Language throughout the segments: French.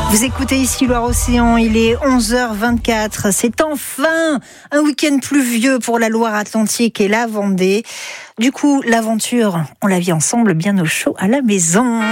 Vous écoutez ici Loire-Océan, il est 11h24. C'est enfin un week-end pluvieux pour la Loire-Atlantique et la Vendée. Du coup, l'aventure, on la vit ensemble bien au chaud à la maison.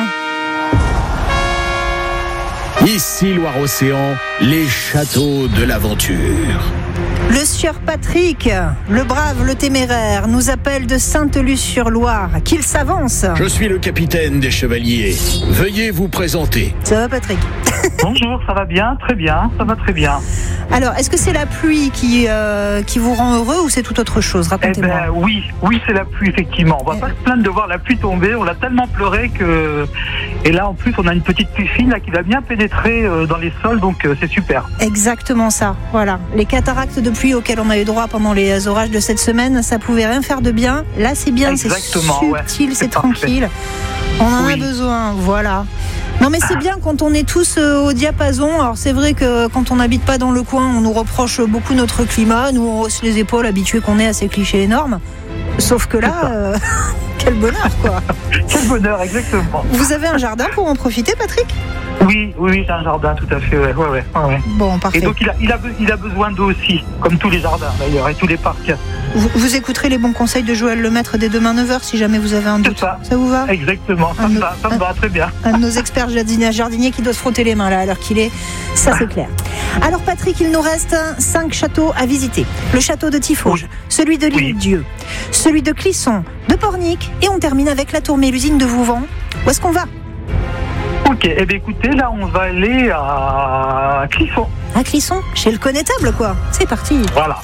Ici Loire-Océan, les châteaux de l'aventure. Le sieur Patrick, le brave, le téméraire, nous appelle de Sainte-Luce-sur-Loire. Qu'il s'avance. Je suis le capitaine des chevaliers. Veuillez vous présenter. Ça va, Patrick? Bonjour, ça va bien, très bien, ça va très bien. Alors, est-ce que c'est la pluie qui vous rend heureux ou c'est tout autre chose? Racontez-moi. Oui, c'est la pluie, effectivement. On va pas se plaindre de voir la pluie tomber. On l'a tellement pleuré que... Et là, en plus, on a une petite pluie fine là, qui va bien pénétrer dans les sols, donc c'est super. Exactement ça, voilà. Les cataractes de pluie auxquelles on a eu droit pendant les orages de cette semaine, ça pouvait rien faire de bien. Là, c'est bien, exactement, c'est subtil, c'est tranquille. On en a besoin, voilà. Non mais c'est bien quand on est tous au diapason. Alors c'est vrai que quand on n'habite pas dans le coin, on nous reproche beaucoup notre climat. Nous on hausse les épaules, habitués qu'on est à ces clichés énormes. Sauf que là, quel bonheur quoi. Quel bonheur, exactement. Vous avez un jardin pour en profiter, Patrick? Oui, j'ai un jardin, tout à fait, ouais. Bon, parfait. Et donc il a besoin d'eau aussi, comme tous les jardins d'ailleurs, et tous les parcs. Vous écouterez les bons conseils de Joël Lemaître dès demain 9h si jamais vous avez un doute. Ça vous va? Exactement, ça me va très bien. Un de nos experts jardiniers qui doit se frotter les mains là, à l'heure qu'il est, ça c'est clair. Alors Patrick, il nous reste 5 châteaux à visiter. Le château de Tiffauges, celui de l'Île-Dieu, celui de Clisson, de Pornic, et on termine avec la tour Mélusine de Vouvant. Où est-ce qu'on va? Ok, écoutez, là on va aller à Clisson. À Clisson? Chez le connétable quoi. C'est parti. Voilà.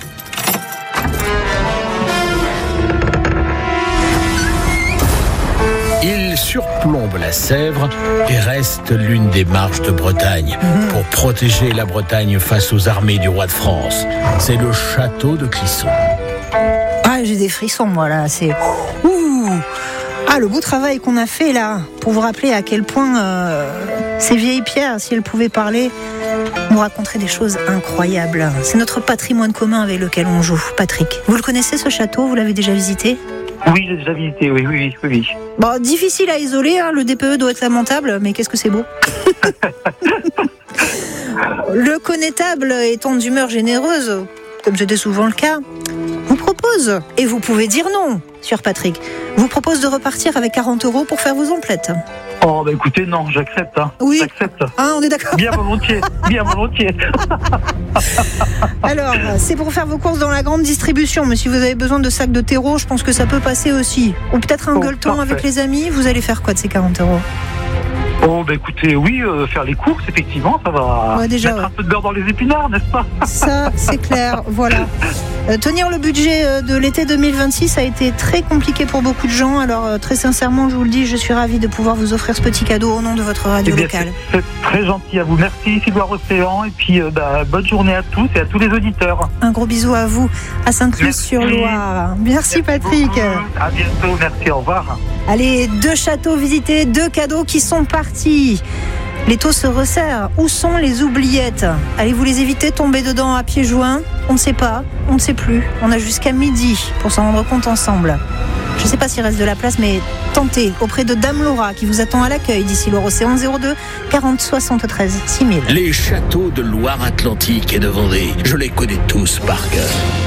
Il surplombe la Sèvre et reste l'une des marches de Bretagne pour protéger la Bretagne face aux armées du roi de France. C'est le château de Clisson. Ah, j'ai des frissons moi là, c'est... Ah, le beau travail qu'on a fait là, pour vous rappeler à quel point ces vieilles pierres, si elles pouvaient parler, nous raconteraient des choses incroyables. C'est notre patrimoine commun avec lequel on joue. Patrick, vous le connaissez ce château? Vous l'avez déjà visité? Oui, j'ai déjà visité, oui. Bon, difficile à isoler, hein, le DPE doit être lamentable, mais qu'est-ce que c'est beau. Le connétable étant d'humeur généreuse, comme c'était souvent le cas, vous propose, et vous pouvez dire non, sieur Patrick, vous propose de repartir avec 40 € pour faire vos emplettes. Oh, écoutez, non, j'accepte. Oui. J'accepte. Ah, on est d'accord. Bien volontiers. Alors, c'est pour faire vos courses dans la grande distribution, mais si vous avez besoin de sacs de terreau, je pense que ça peut passer aussi. Ou peut-être un gueuleton parfait. avec les amis, vous allez faire quoi de ces 40 €? Oh, écoutez, oui, faire les courses, effectivement, ça va mettre un peu de beurre dans les épinards, n'est-ce pas? Ça, c'est clair, voilà. Tenir le budget de l'été 2026 a été très compliqué pour beaucoup de gens. Alors, très sincèrement, je vous le dis, je suis ravie de pouvoir vous offrir ce petit cadeau au nom de votre radio locale. C'est très gentil à vous. Merci, ici Loire-Océan. Et puis, bonne journée à tous et à tous les auditeurs. Un gros bisou à vous, à Sainte-Luce-sur-Loire. Merci Patrick. Beaucoup. À bientôt, merci, au revoir. Allez, 2 châteaux visités, 2 cadeaux qui sont partis. Les taux se resserrent. Où sont les oubliettes? Allez-vous les éviter, tomber dedans à pieds joints? On ne sait pas, on ne sait plus. On a jusqu'à midi pour s'en rendre compte ensemble. Je ne sais pas s'il reste de la place, mais tentez auprès de Dame Laura qui vous attend à l'accueil d'ici Loire-Océan 02 40 73 6000. Les châteaux de Loire-Atlantique et de Vendée, je les connais tous par cœur.